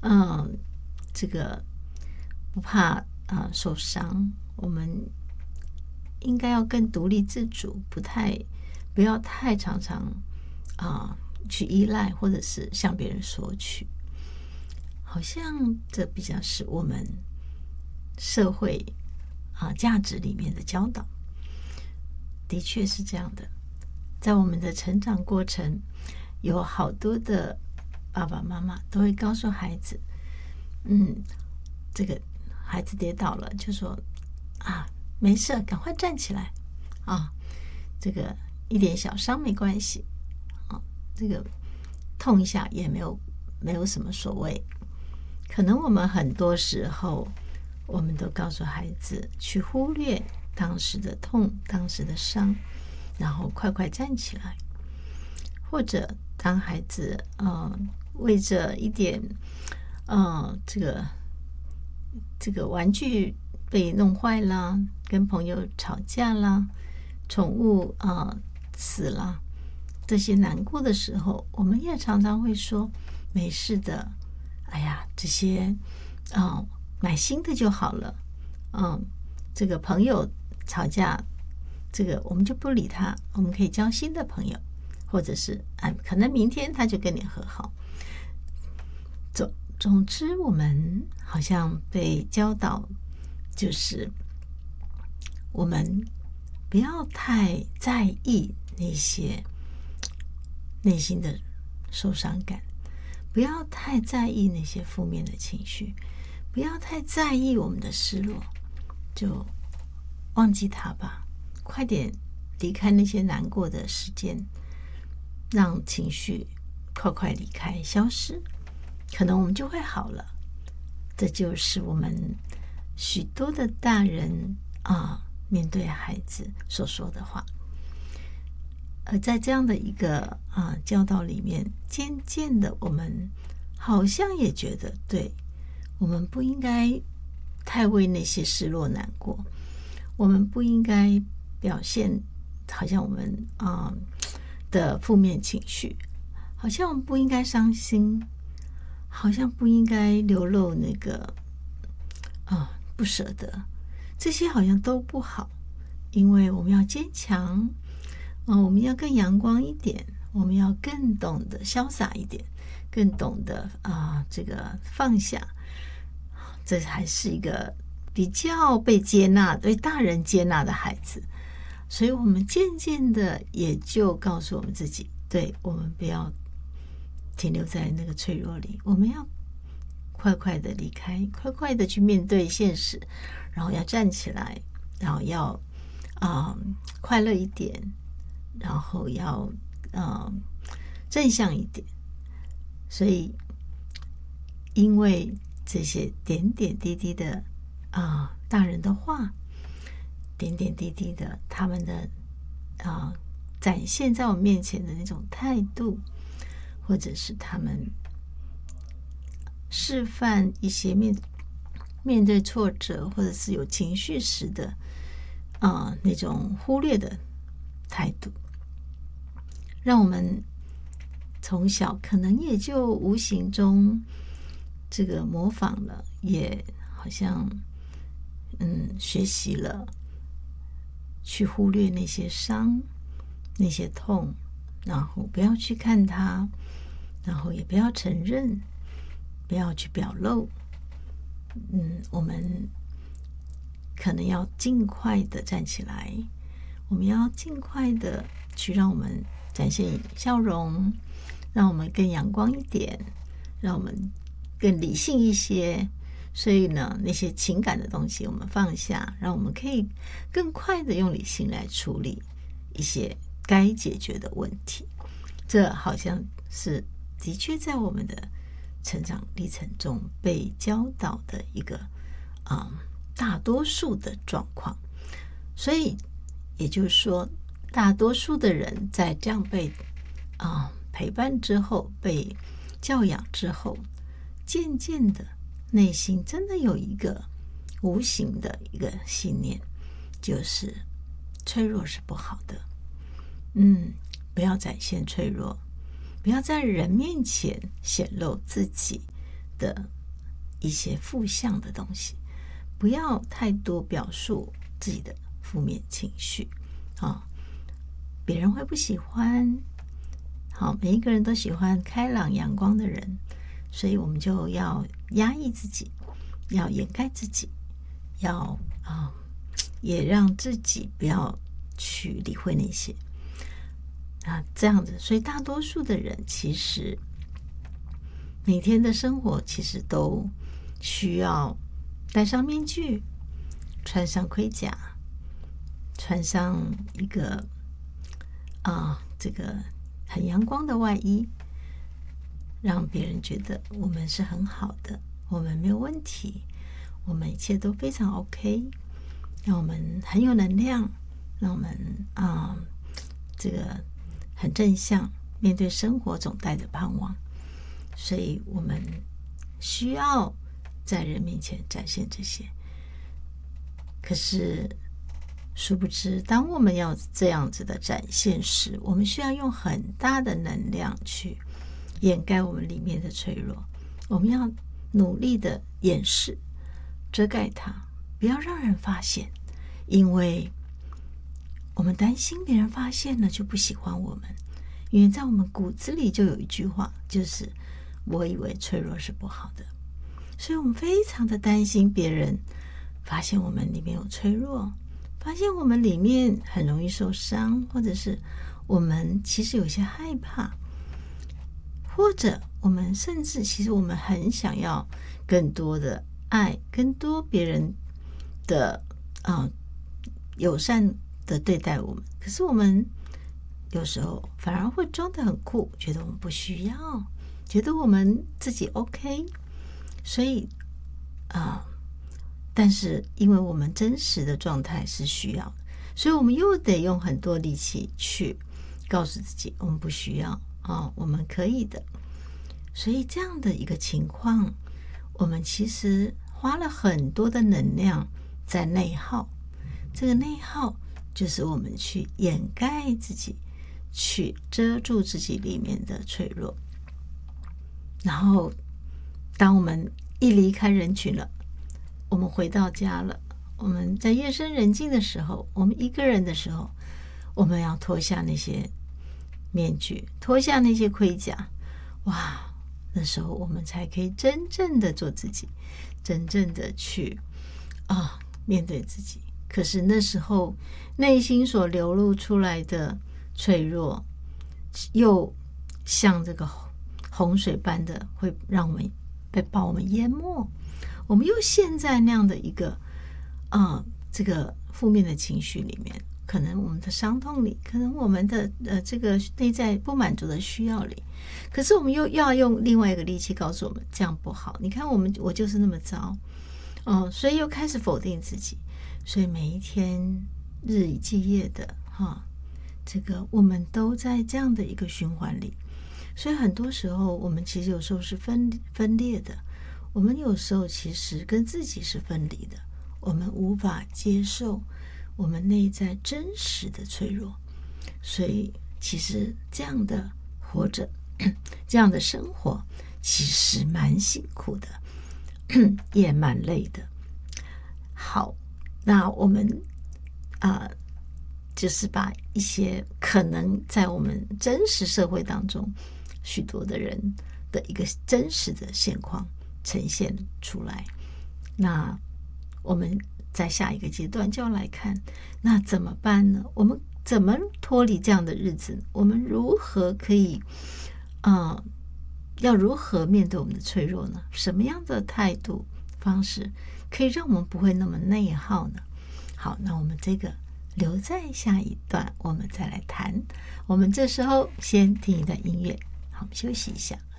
嗯，这个不怕受伤，我们应该要更独立自主，不要太常常去依赖或者是向别人索取，好像这比较是我们社会价值里面的教导。的确是这样的，在我们的成长过程，有好多的爸爸妈妈都会告诉孩子，这个孩子跌倒了，就说没事，赶快站起来这个一点小伤没关系这个痛一下也没有什么所谓。可能我们很多时候，我们都告诉孩子去忽略当时的痛，当时的伤，然后快快站起来。或者当孩子为着一点这个玩具被弄坏啦，跟朋友吵架啦，宠物死了，这些难过的时候，我们也常常会说没事的，哎呀，这些买新的就好了。这个朋友吵架，这个我们就不理他，我们可以交新的朋友，或者是可能明天他就跟你和好。总之，我们好像被教导，就是我们不要太在意那些内心的受伤感，不要太在意那些负面的情绪，不要太在意我们的失落，就忘记它吧，快点离开那些难过的时间，让情绪快快离开消失，可能我们就会好了。这就是我们许多的大人面对孩子所说的话。而在这样的一个教导里面，渐渐的我们好像也觉得，对，我们不应该太为那些失落难过，我们不应该表现好像我们的负面情绪，好像我们不应该伤心，好像不应该流露那个不舍得，这些好像都不好，因为我们要坚强我们要更阳光一点，我们要更懂得潇洒一点，更懂得这个放下，这还是一个比较被接纳、对大人接纳的孩子。所以我们渐渐的也就告诉我们自己，对，我们不要停留在那个脆弱里，我们要快快的离开，快快的去面对现实，然后要站起来，然后要快乐一点，然后要正向一点。所以因为这些点点滴滴的大人的话，点点滴滴的他们的展现在我们面前的那种态度，或者是他们示范一些面对挫折或者是有情绪时的那种忽略的态度，让我们从小可能也就无形中这个模仿了，也好像学习了去忽略那些伤、那些痛，然后不要去看它，然后也不要承认，不要去表露。我们可能要尽快的站起来，我们要尽快的去让我们展现笑容，让我们更阳光一点，让我们更理性一些。所以呢，那些情感的东西我们放下，让我们可以更快的用理性来处理一些该解决的问题。这好像是的确在我们的成长历程中被教导的一个大多数的状况。所以也就是说，大多数的人在这样被陪伴之后，被教养之后，渐渐的内心真的有一个无形的一个信念，就是脆弱是不好的。不要展现脆弱，不要在人面前显露自己的一些负向的东西，不要太多表述自己的负面情绪别人会不喜欢。好，每一个人都喜欢开朗阳光的人，所以我们就要压抑自己，要掩盖自己，要也让自己不要去理会那些这样子。所以大多数的人其实每天的生活其实都需要戴上面具，穿上盔甲，穿上一个这个很阳光的外衣，让别人觉得我们是很好的，我们没有问题，我们一切都非常 OK， 让我们很有能量，让我们这个很正向，面对生活总带着盼望。所以我们需要在人面前展现这些。可是殊不知，当我们要这样子的展现时，我们需要用很大的能量去掩盖我们里面的脆弱。我们要努力的掩饰、遮盖它，不要让人发现，因为我们担心别人发现了就不喜欢我们。因为在我们骨子里就有一句话，就是我以为脆弱是不好的，所以我们非常的担心别人发现我们里面有脆弱，发现我们里面很容易受伤，或者是我们其实有些害怕，或者我们甚至其实我们很想要更多的爱，更多别人的友善的对待我们。可是我们有时候反而会装得很酷，觉得我们不需要，觉得我们自己 OK。 所以但是因为我们真实的状态是需要的，所以我们又得用很多力气去告诉自己我们不需要我们可以的。所以这样的一个情况，我们其实花了很多的能量在内耗。这个内耗就是我们去掩盖自己，去遮住自己里面的脆弱。然后当我们一离开人群了，我们回到家了，我们在夜深人静的时候，我们一个人的时候，我们要脱下那些面具，脱下那些盔甲。哇，那时候我们才可以真正的做自己，真正的去面对自己。可是那时候内心所流露出来的脆弱，又像这个洪水般的会让我们把我们淹没。我们又陷在那样的一个这个负面的情绪里面，可能我们的伤痛里，可能我们的这个内在不满足的需要里。可是我们又要用另外一个力气告诉我们这样不好，你看我就是那么糟所以又开始否定自己。所以每一天日以继夜的这个我们都在这样的一个循环里。所以很多时候我们其实有时候是分裂的，我们有时候其实跟自己是分离的，我们无法接受我们内在真实的脆弱。所以其实这样的活着，这样的生活其实蛮辛苦的也蛮累的。好，那我们就是把一些可能在我们真实社会当中许多的人的一个真实的现况呈现出来。那我们在下一个阶段就要来看，那怎么办呢？我们怎么脱离这样的日子？我们如何可以要如何面对我们的脆弱呢？什么样的态度方式可以让我们不会那么内耗呢？好，那我们这个留在下一段我们再来谈。我们这时候先听一段音乐，好，我们休息一下。